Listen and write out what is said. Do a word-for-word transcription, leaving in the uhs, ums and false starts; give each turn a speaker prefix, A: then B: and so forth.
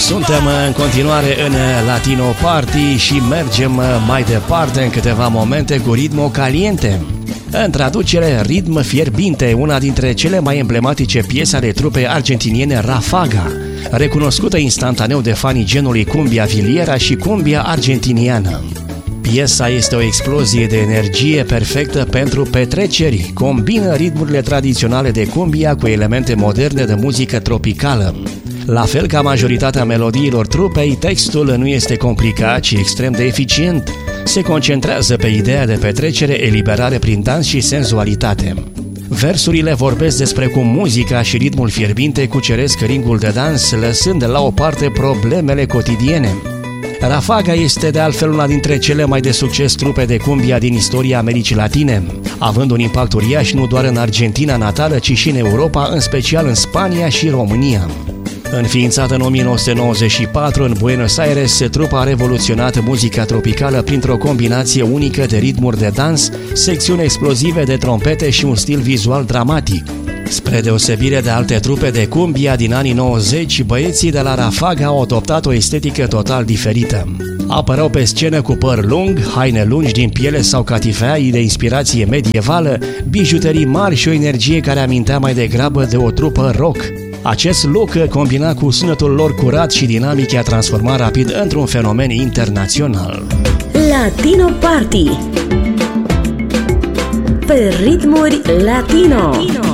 A: Suntem în continuare în Latino Party și mergem mai departe în câteva momente cu Ritmo Caliente. În traducere, Ritm Fierbinte, una dintre cele mai emblematice piese ale trupei argentiniene Ráfaga, recunoscută instantaneu de fanii genului cumbia viliera și cumbia argentiniană. Piesa este o explozie de energie perfectă pentru petreceri, combină ritmurile tradiționale de cumbia cu elemente moderne de muzică tropicală. La fel ca majoritatea melodiilor trupei, textul nu este complicat, ci extrem de eficient. Se concentrează pe ideea de petrecere, eliberare prin dans și senzualitate. Versurile vorbesc despre cum muzica și ritmul fierbinte cuceresc ringul de dans, lăsând la o parte problemele cotidiene. Ráfaga este de altfel una dintre cele mai de succes trupe de cumbia din istoria Americii Latine, având un impact uriaș nu doar în Argentina natală, ci și în Europa, în special în Spania și România. Înființată în o mie nouă sute nouăzeci și patru în Buenos Aires, trupa a revoluționat muzica tropicală printr-o combinație unică de ritmuri de dans, secțiuni explozive de trompete și un stil vizual dramatic. Spre deosebire de alte trupe de cumbia din anii nouăzeci, băieții de la Ráfaga au adoptat o estetică total diferită. Apărau pe scenă cu păr lung, haine lungi din piele sau catifea de inspirație medievală, bijuterii mari și o energie care amintea mai degrabă de o trupă rock. Acest look, combinat cu sunetul lor curat și dinamic, a transformat rapid într-un fenomen internațional.
B: Latino Party pe ritmuri latino.